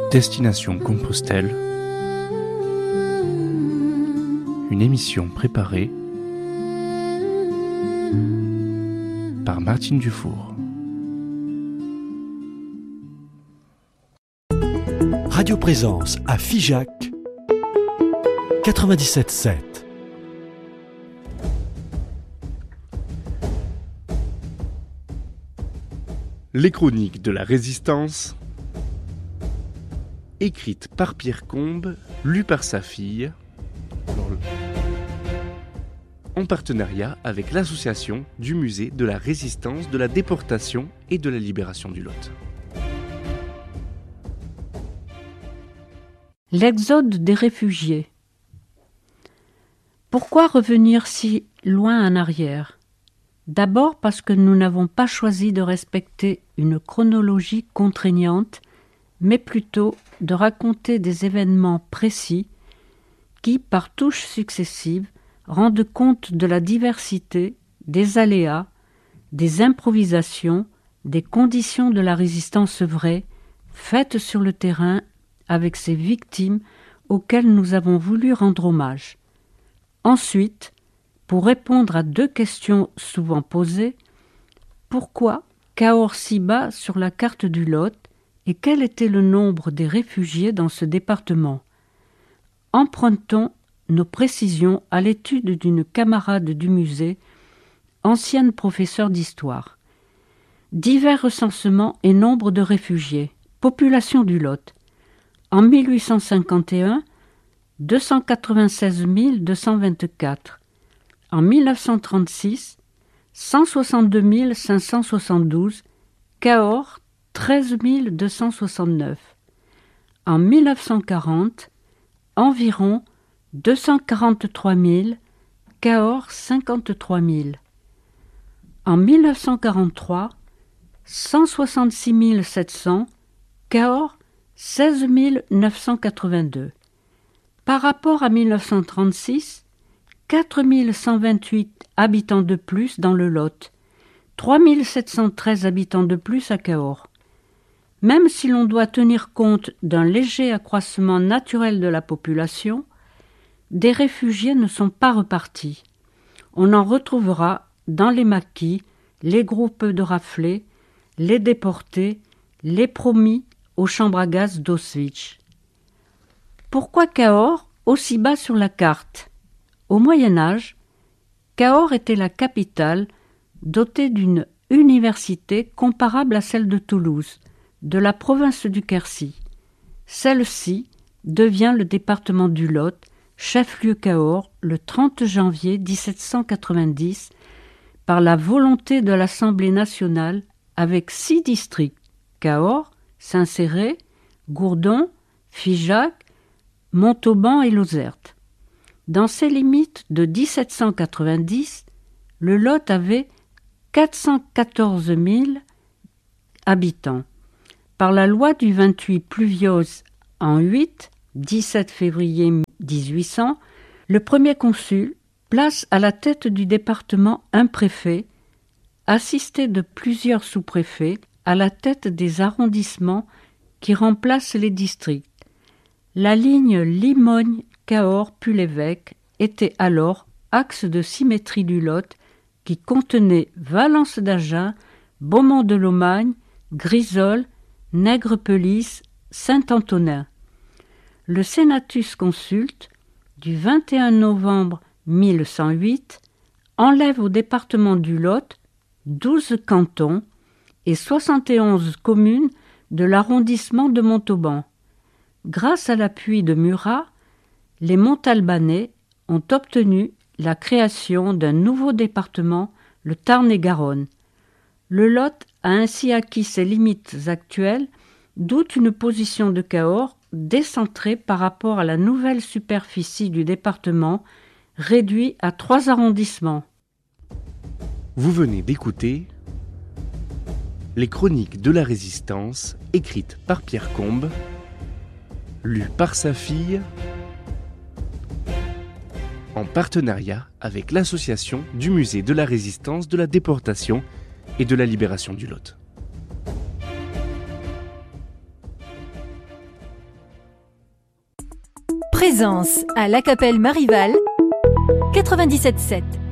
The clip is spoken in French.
Destination Compostelle, une émission préparée par Martine Dufour. Radio Présence à Figeac 97.7. Les chroniques de la Résistance, écrites par Pierre Combes, lues par sa fille, en partenariat avec l'association du Musée de la Résistance, de la Déportation et de la Libération du Lot. L'exode des réfugiés. Pourquoi revenir si loin en arrière ? D'abord parce que nous n'avons pas choisi de respecter une chronologie contraignante, mais plutôt de raconter des événements précis qui, par touches successives, rendent compte de la diversité, des aléas, des improvisations, des conditions de la résistance vraie, faite sur le terrain avec ces victimes auxquelles nous avons voulu rendre hommage. Ensuite, pour répondre à deux questions souvent posées, pourquoi Cahors si bas sur la carte du Lot et quel était le nombre des réfugiés dans ce département ? Empruntons nos précisions à l'étude d'une camarade du musée, ancienne professeure d'histoire. Divers recensements et nombre de réfugiés. Population du Lot. En 1851, 296 224. En 1936, 162 572. Cahors, 13 269. En 1940, environ 243 000. Cahors, 53 000. En 1943, 166 700. Cahors, 16 982. Par rapport à 1936, 4 128 habitants de plus dans le Lot, 3 713 habitants de plus à Cahors. Même si l'on doit tenir compte d'un léger accroissement naturel de la population, des réfugiés ne sont pas repartis. On en retrouvera dans les maquis, les groupes de raflés, les déportés, les promis aux chambres à gaz d'Auschwitz. Pourquoi Cahors aussi bas sur la carte ? Au Moyen Âge, Cahors était la capitale dotée d'une université comparable à celle de Toulouse, de la province du Quercy. Celle-ci devient le département du Lot, chef-lieu Cahors, le 30 janvier 1790, par la volonté de l'Assemblée nationale, avec 6 districts, Cahors, Saint-Céré, Gourdon, Figeac, Montauban et Lauzerte. Dans ces limites de 1790, le Lot avait 414 000 habitants. Par la loi du 28 Pluviose en 17 février 1800, le premier consul place à la tête du département un préfet, assisté de plusieurs sous-préfets, à la tête des arrondissements qui remplacent les districts. La ligne Limogne-Cahors-Puy-l'Évêque était alors axe de symétrie du Lot qui contenait Valence d'Agen, Beaumont-de-Lomagne, Grisol, Nègrepelisse, Saint-Antonin. Le Senatus Consulte du 21 novembre 1108 enlève au département du Lot 12 cantons et 71 communes de l'arrondissement de Montauban. Grâce à l'appui de Murat, les Montalbanais ont obtenu la création d'un nouveau département, le Tarn-et-Garonne. Le Lot a ainsi acquis ses limites actuelles, d'où une position de Cahors décentrée par rapport à la nouvelle superficie du département, réduit à 3 arrondissements. Vous venez d'écouter les chroniques de la Résistance, écrites par Pierre Combes, lues par sa fille, en partenariat avec l'association du Musée de la Résistance, de la Déportation et de la Libération du Lot. Présence à La Capelle Marival 97.7.